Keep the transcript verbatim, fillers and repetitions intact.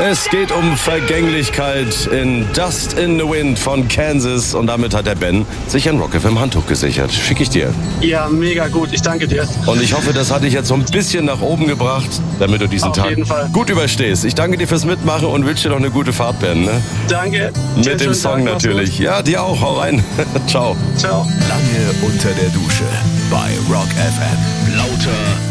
Es geht um Vergänglichkeit in Dust in the Wind von Kansas. Und damit hat der Ben sich ein Rock F M Handtuch gesichert. Schicke ich dir. Ja, mega gut. Ich danke dir. Und ich hoffe, das hat dich jetzt so ein bisschen nach oben gebracht, damit du diesen Auf Tag jeden Fall. gut überstehst. Ich danke dir fürs Mitmachen und wünsche dir noch eine gute Fahrt, Ben. Ne? Danke. Mit Tschüss, dem schönen Song Tag, mach's natürlich. gut. Ja, dir auch. Hau rein. Ciao. Ciao. Lange unter der Dusche bei Rock F M. Lauter